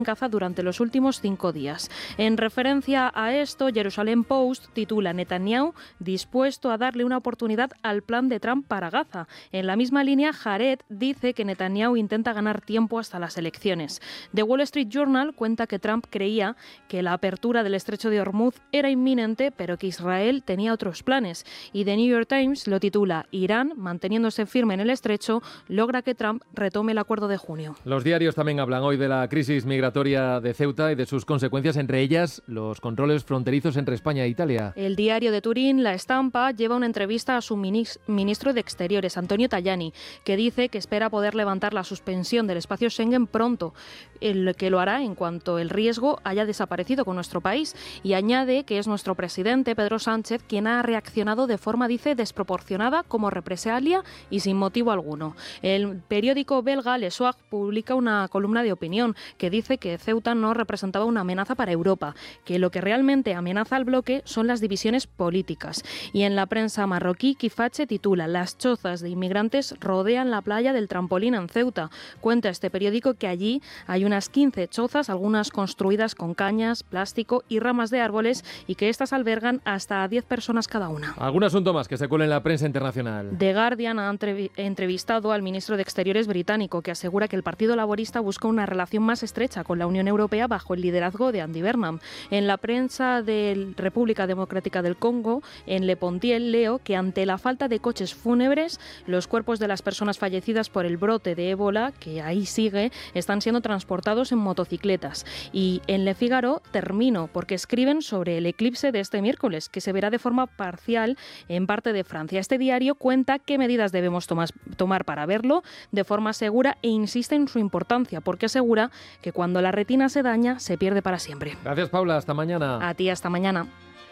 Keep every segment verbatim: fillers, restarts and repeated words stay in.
Gaza durante los últimos cinco días. En referencia a esto, Jerusalem Post titula Netanyahu dispuesto a darle una oportunidad al plan de Trump para Gaza. En la misma línea, Haaretz dice que Netanyahu intenta ganar tiempo hasta las elecciones. The Wall Street Journal cuenta que Trump creía que la apertura del estrecho de Hormuz era inminente, pero que Israel tenía otros planes. Y The New York Times lo titula Irán, manteniéndose firme en el estrecho, logra que Trump retome el acuerdo de junio. Los diarios también hablan hoy de la crisis migratoria de Ceuta y de sus consecuencias, entre ellas los controles fronterizos entre España e Italia. El diario de Turín, La Estampa, lleva una entrevista a su ministro de Exteriores, Antonio Tajani, que dice que espera poder levantar la suspensión del espacio Schengen pronto, el que lo hará en cuanto el riesgo haya desaparecido con nuestro país, y añade que es nuestro presidente, Pedro Sánchez, quien ha reaccionado de forma, dice, desproporcionada como represalia y sin motivo alguno. El periódico belga Le Soir publica una columna de opinión que dice que Ceuta no representaba una amenaza para Europa, que lo que realmente amenaza al bloque son las divisiones políticas. Y en la prensa marroquí, Kifache titula Las chozas de inmigrantes rodean la playa del Trampolín en Ceuta. Cuenta este periódico que allí hay unas quince chozas, algunas construidas con cañas, plástico y ramas de árboles, y que estas albergan hasta diez personas cada una. ¿Algún asunto más que se cuele en la prensa internacional? The Guardian ha entrevistado al ministro de Exteriores británico, que asegura que el Partido Laborista busca una relación más estrecha con la Unión Europea bajo el liderazgo de Andy Burnham. En la prensa de República Democrática del Congo, en Le Pontiel, leo que ante la falta de coches fúnebres, los cuerpos de las personas fallecidas por el brote de ébola, que ahí sigue, están siendo transportados en motocicletas. Y en Le Figaro termino porque escriben sobre el eclipse de este miércoles, que se verá de forma parcial en parte de Francia. Este diario cuenta qué medidas debemos tomar, tomar para verlo de forma segura e insiste en su importancia, porque asegura que cuando la retina se daña, se pierde para siempre. Gracias, Paula. Hasta mañana. A ti, hasta mañana.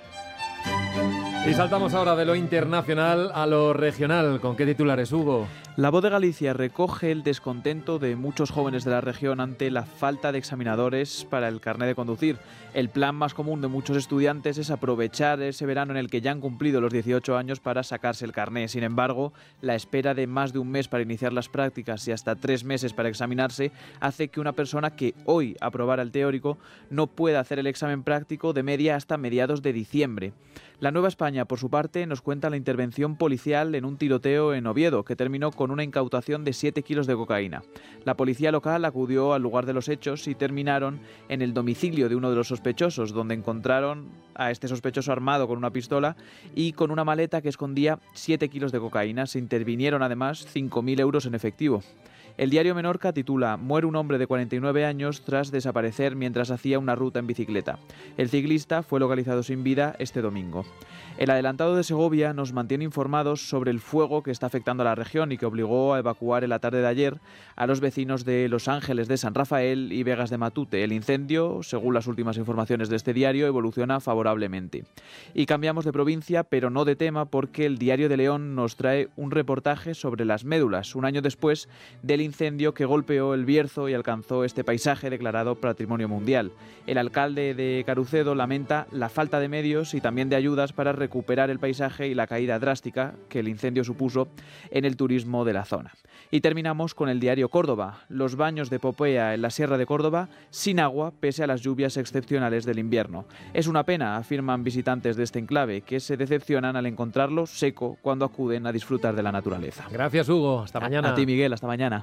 Y saltamos ahora de lo internacional a lo regional. ¿Con qué titulares, Hugo? La Voz de Galicia recoge el descontento de muchos jóvenes de la región ante la falta de examinadores para el carné de conducir. El plan más común de muchos estudiantes es aprovechar ese verano en el que ya han cumplido los dieciocho años para sacarse el carné. Sin embargo, la espera de más de un mes para iniciar las prácticas y hasta tres meses para examinarse hace que una persona que hoy aprobara el teórico no pueda hacer el examen práctico de media hasta mediados de diciembre. La Nueva España, por su parte, nos cuenta la intervención policial en un tiroteo en Oviedo, que terminó con una incautación de siete kilos de cocaína. La policía local acudió al lugar de los hechos y terminaron en el domicilio de uno de los sospechosos, donde encontraron a este sospechoso armado con una pistola y con una maleta que escondía siete kilos de cocaína. Se intervinieron además cinco mil euros en efectivo. El diario Menorca titula Muere un hombre de cuarenta y nueve años tras desaparecer mientras hacía una ruta en bicicleta. El ciclista fue localizado sin vida este domingo. El adelantado de Segovia nos mantiene informados sobre el fuego que está afectando a la región y que obligó a evacuar en la tarde de ayer a los vecinos de Los Ángeles de San Rafael y Vegas de Matute. El incendio, según las últimas informaciones de este diario, evoluciona favorablemente. Y cambiamos de provincia, pero no de tema, porque el Diario de León nos trae un reportaje sobre las médulas, un año después del incendio que golpeó el Bierzo y alcanzó este paisaje declarado Patrimonio Mundial. El alcalde de Carucedo lamenta la falta de medios y también de ayudas para recuperar el paisaje y la caída drástica que el incendio supuso en el turismo de la zona. Y terminamos con el diario Córdoba. Los baños de Popea en la Sierra de Córdoba sin agua pese a las lluvias excepcionales del invierno. Es una pena, afirman visitantes de este enclave, que se decepcionan al encontrarlo seco cuando acuden a disfrutar de la naturaleza. Gracias, Hugo. Hasta mañana. A, a ti, Miguel. Hasta mañana.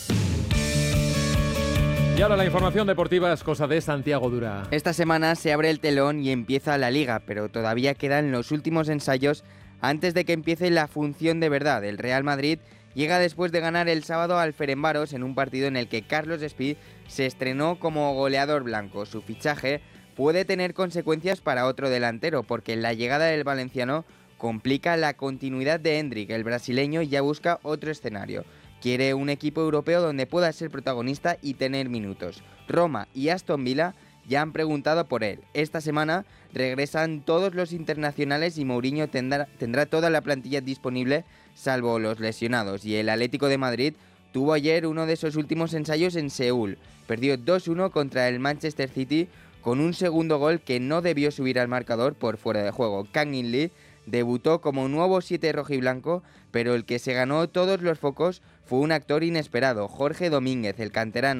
Y ahora la información deportiva es cosa de Santiago Dura. Esta semana se abre el telón y empieza la Liga, pero todavía quedan los últimos ensayos antes de que empiece la función de verdad. El Real Madrid llega después de ganar el sábado al Ferencváros en un partido en el que Carlos Espí se estrenó como goleador blanco. Su fichaje puede tener consecuencias para otro delantero, porque la llegada del valenciano complica la continuidad de Hendrik. El brasileño ya busca otro escenario. Quiere un equipo europeo donde pueda ser protagonista y tener minutos. Roma y Aston Villa ya han preguntado por él. Esta semana regresan todos los internacionales y Mourinho tendrá, tendrá toda la plantilla disponible, salvo los lesionados. Y el Atlético de Madrid tuvo ayer uno de esos últimos ensayos en Seúl. Perdió dos uno contra el Manchester City con un segundo gol que no debió subir al marcador por fuera de juego. Kang In Lee debutó como nuevo siete rojiblanco, pero el que se ganó todos los focos fue un actor inesperado. Jorge Domínguez, el canterano,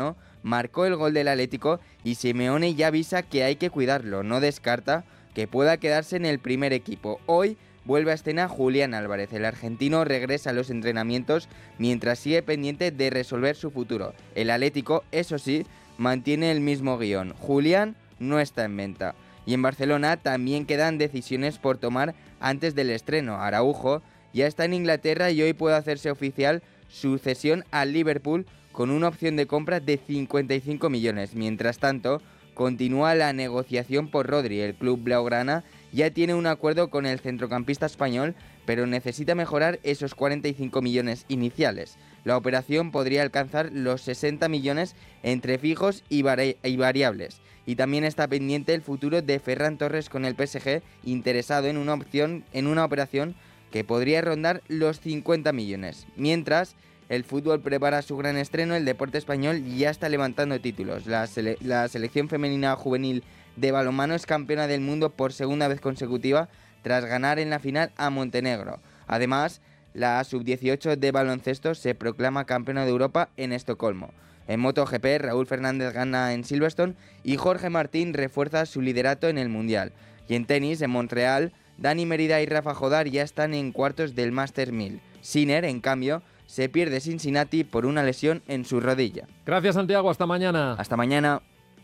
marcó el gol del Atlético y Simeone ya avisa que hay que cuidarlo, no descarta que pueda quedarse en el primer equipo. Hoy vuelve a escena Julián Álvarez, el argentino regresa a los entrenamientos mientras sigue pendiente de resolver su futuro. El Atlético, eso sí, mantiene el mismo guión, Julián no está en venta. Y en Barcelona también quedan decisiones por tomar antes del estreno. Araujo ya está en Inglaterra y hoy puede hacerse oficial su cesión al Liverpool con una opción de compra de cincuenta y cinco millones. Mientras tanto, continúa la negociación por Rodri. El club blaugrana ya tiene un acuerdo con el centrocampista español, pero necesita mejorar esos cuarenta y cinco millones iniciales. La operación podría alcanzar los sesenta millones entre fijos y, vari- y variables. Y también está pendiente el futuro de Ferran Torres con el P S G, interesado en una opción, en una operación que podría rondar los cincuenta millones. Mientras, el fútbol prepara su gran estreno, el deporte español ya está levantando títulos. La, sele- la selección femenina juvenil de balonmano es campeona del mundo por segunda vez consecutiva tras ganar en la final a Montenegro. Además, la sub dieciocho de baloncesto se proclama campeona de Europa en Estocolmo. En MotoGP, Raúl Fernández gana en Silverstone y Jorge Martín refuerza su liderato en el Mundial. Y en tenis, en Montreal, Dani Merida y Rafa Jodar ya están en cuartos del Masters mil. Sinner, en cambio, se pierde Cincinnati por una lesión en su rodilla. Gracias, Santiago. Hasta mañana. Hasta mañana.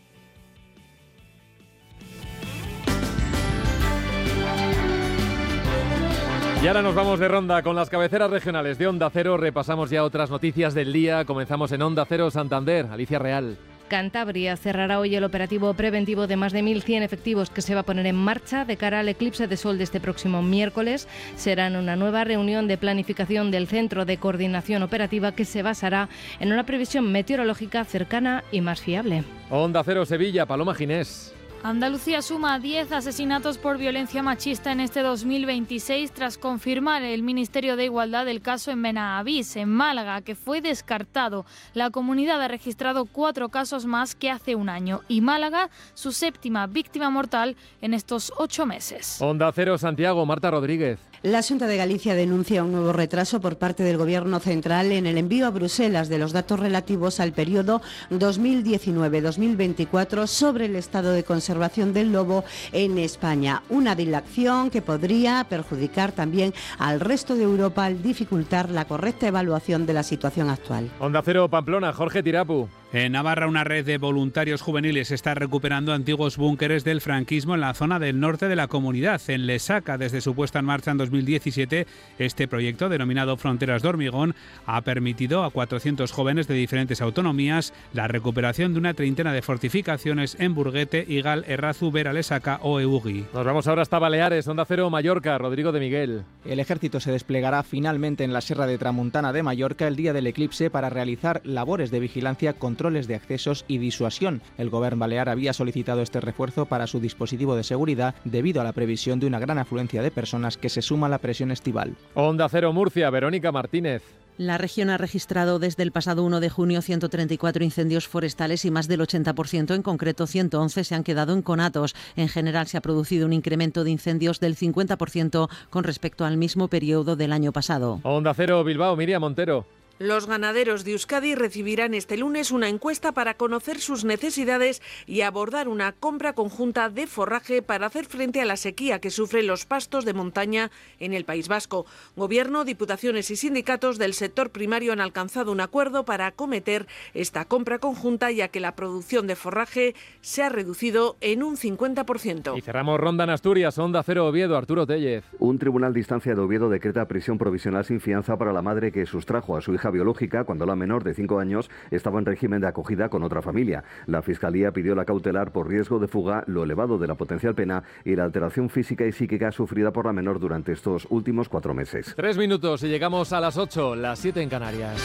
Y ahora nos vamos de ronda con las cabeceras regionales de Onda Cero. Repasamos ya otras noticias del día. Comenzamos en Onda Cero Santander. Alicia Real. Cantabria cerrará hoy el operativo preventivo de más de mil cien efectivos que se va a poner en marcha de cara al eclipse de sol de este próximo miércoles. Será en una nueva reunión de planificación del Centro de Coordinación Operativa que se basará en una previsión meteorológica cercana y más fiable. Onda Cero Sevilla, Paloma Ginés. Andalucía suma diez asesinatos por violencia machista en este dos mil veintiséis tras confirmar el Ministerio de Igualdad el caso en Benavís, en Málaga, que fue descartado. La comunidad ha registrado cuatro casos más que hace un año y Málaga su séptima víctima mortal en estos ocho meses. Onda Cero Santiago, Marta Rodríguez. La Xunta de Galicia denuncia un nuevo retraso por parte del Gobierno central en el envío a Bruselas de los datos relativos al periodo dos mil diecinueve dos mil veinticuatro sobre el estado de conservación del lobo en España. Una dilación que podría perjudicar también al resto de Europa al dificultar la correcta evaluación de la situación actual. Onda Cero Pamplona, Jorge Tirapu. En Navarra, una red de voluntarios juveniles está recuperando antiguos búnkeres del franquismo en la zona del norte de la comunidad. En Lesaca, desde su puesta en marcha en dos mil diecisiete, este proyecto, denominado Fronteras de Hormigón, ha permitido a cuatrocientos jóvenes de diferentes autonomías la recuperación de una treintena de fortificaciones en Burguete, Igal, Errazu, Vera, Lesaca o Eugui. Nos vamos ahora hasta Baleares, Onda Cero Mallorca, Rodrigo de Miguel. El ejército se desplegará finalmente en la Sierra de Tramuntana de Mallorca el día del eclipse para realizar labores de vigilancia, control de accesos y disuasión. El Gobierno balear había solicitado este refuerzo para su dispositivo de seguridad debido a la previsión de una gran afluencia de personas que se suma a la presión estival. Onda Cero Murcia, Verónica Martínez. La región ha registrado desde el pasado uno de junio ciento treinta y cuatro incendios forestales y más del ochenta por ciento, en concreto ciento once, se han quedado en conatos. En general se ha producido un incremento de incendios del cincuenta por ciento con respecto al mismo periodo del año pasado. Onda Cero Bilbao, Miriam Montero. Los ganaderos de Euskadi recibirán este lunes una encuesta para conocer sus necesidades y abordar una compra conjunta de forraje para hacer frente a la sequía que sufren los pastos de montaña en el País Vasco. Gobierno, diputaciones y sindicatos del sector primario han alcanzado un acuerdo para acometer esta compra conjunta, ya que la producción de forraje se ha reducido en un cincuenta por ciento. Y cerramos ronda en Asturias, Onda Cero Oviedo, Arturo Tellez. Un tribunal de instancia de Oviedo decreta prisión provisional sin fianza para la madre que sustrajo a su hija biológica cuando la menor de cinco años estaba en régimen de acogida con otra familia. La Fiscalía pidió la cautelar por riesgo de fuga, lo elevado de la potencial pena y la alteración física y psíquica sufrida por la menor durante estos últimos cuatro meses. Tres minutos y llegamos a las ocho, las siete en Canarias.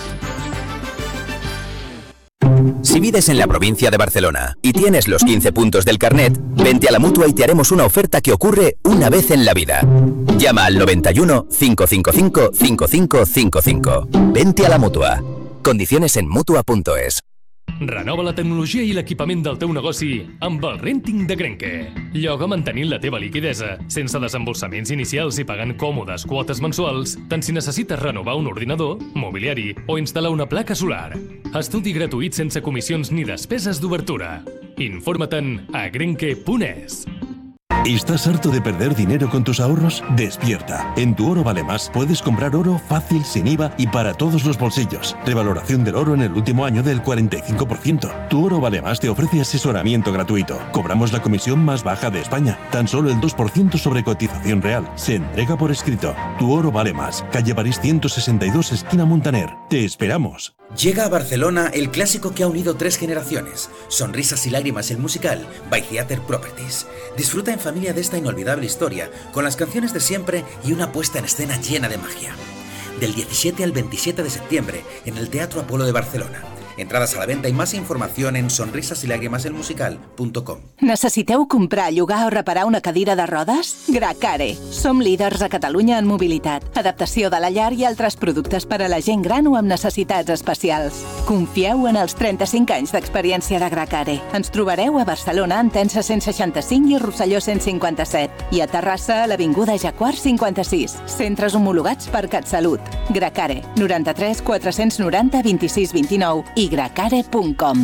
Si vives en la provincia de Barcelona y tienes los quince puntos del carnet, vente a la Mutua y te haremos una oferta que ocurre una vez en la vida. Llama al noventa y uno, cinco cinco cinco, cinco cinco cinco cinco. Vente a la Mutua. Condiciones en Mutua punto es. Renova la tecnologia i l'equipament del teu negoci amb el Renting de Grenke. Lloga mantenint la teva liquidesa, sense desembolsaments inicials i pagant còmodes quotes mensuals, tant si necessites renovar un ordinador, mobiliari o instal·lar una placa solar. Estudi gratuït sense comissions ni despeses d'obertura. Informa't-en a grenke punt es. ¿Estás harto de perder dinero con tus ahorros? Despierta. En Tu Oro Vale Más puedes comprar oro fácil, sin I V A y para todos los bolsillos. Revaloración del oro en el último año del cuarenta y cinco por ciento. Tu Oro Vale Más te ofrece asesoramiento gratuito. Cobramos la comisión más baja de España. Tan solo el dos por ciento sobre cotización real. Se entrega por escrito. Tu Oro Vale Más. Calle París ciento sesenta y dos, esquina Montaner. Te esperamos. Llega a Barcelona el clásico que ha unido tres generaciones. Sonrisas y lágrimas, el musical, by Theater Properties. Disfruta en familia de esta inolvidable historia, con las canciones de siempre y una puesta en escena llena de magia. Del diecisiete al veintisiete de septiembre, en el Teatro Apolo de Barcelona. Entrades a la venda i més informació en sonrisas y lágrimas el musical punt com. Necessiteu comprar, llogar o reparar una cadira de rodes? Gracare. Som líders a Catalunya en mobilitat, adaptació de la llar i altres productes per a la gent gran o amb necessitats especials. Confieu en els trenta-cinc anys d'experiència de Gracare. Ens trobareu a Barcelona, Entença cent seixanta-cinc i Rosselló cent cinquanta-set. I a Terrassa, a l'Avinguda Jaguar cinquanta-sis. Centres homologats per CatSalut. Gracare. noranta-tres quatre-cents noranta vint-i-sis vint-i-nou i gracare punt com.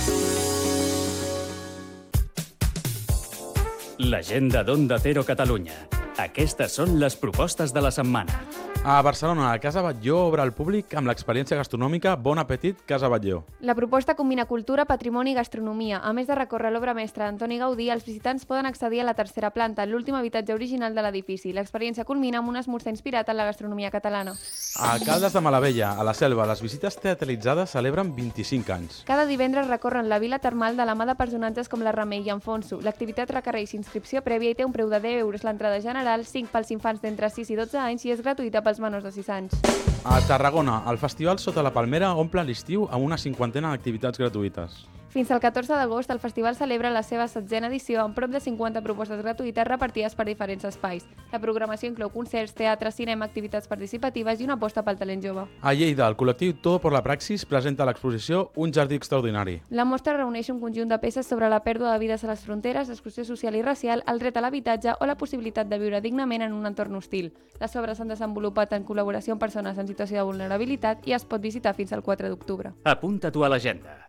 L'agenda d'Onda Cero Catalunya. Aquestes són les propostes de la setmana. A Barcelona, la Casa Batlló obre al públic amb l'experiència gastronòmica Bon Appetit Casa Batlló. La proposta combina cultura, patrimoni i gastronomia. A més de recórrer l'obra mestra d'Antoni Gaudí, els visitants poden accedir a la tercera planta, l'últim habitatge original de l'edifici. L'experiència culmina amb un esmorzar inspirat en la gastronomia catalana. A Caldes de Malavella, a la Selva, les visites teatralitzades celebren vint-i-cinc anys. Cada divendres recorren la vila termal de la mà de personatges com la Remei i Enfonso. L'activitat requereix inscripció prèvia i té un preu de deu euros l'entrada general, cinc pels infants d'entre sis i dotze anys i és gratuïta pels menors de sis anys. A Tarragona, el Festival Sota la Palmera omple l'estiu amb una cinquantena d'activitats gratuïtes. Fins al catorze d'agost, el festival celebra la seva setzena edició amb prop de cinquanta propostes gratuïtes repartides per diferents espais. La programació inclou concerts, teatre, cinema, activitats participatives i una aposta pel talent jove. A Lleida, el col·lectiu Todo por la Praxis presenta l'exposició Un jardí extraordinari. La mostra reuneix un conjunt de peces sobre la pèrdua de vides a les fronteres, l'exclusió social i racial, el dret a l'habitatge o la possibilitat de viure dignament en un entorn hostil. Les obres s'han desenvolupat en col·laboració amb persones en situació de vulnerabilitat i es pot visitar fins al quatre d'octubre. Apunta-t'ho a l'agenda.